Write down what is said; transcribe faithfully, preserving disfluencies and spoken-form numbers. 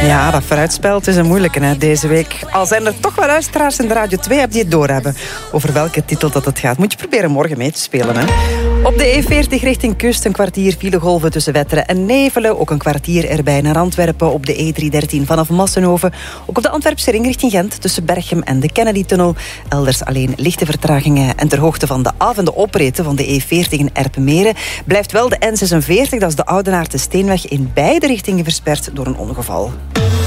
Ja, dat vooruitspel is een moeilijke hè, deze week. Al zijn er toch wel luisteraars in de Radio twee app die het doorhebben over welke titel dat het gaat. Moet je proberen morgen mee te spelen. Hè? Op de E veertig richting kust een kwartier filegolven tussen Wetteren en Nevelen. Ook een kwartier erbij naar Antwerpen op de E driehonderddertien vanaf Massenhoven. Ook op de Antwerpse ring richting Gent tussen Berchem en de Kennedy-tunnel. Elders alleen lichte vertragingen. En ter hoogte van de af- en de opritten van de E veertig in Erpenmeren blijft wel de N zesenveertig, dat is de Oudenaardse Steenweg, in beide richtingen versperd door een ongeval.